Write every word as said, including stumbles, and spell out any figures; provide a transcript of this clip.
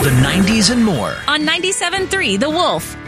the nineties and more. On ninety-seven point three The Wolf.